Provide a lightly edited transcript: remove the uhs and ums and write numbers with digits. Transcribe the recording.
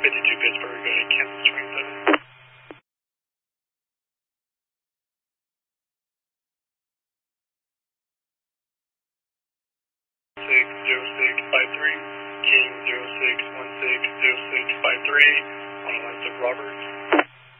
52 Pittsburgh, go to Kansas 27. 0653, King 06160653, on the lines of Roberts.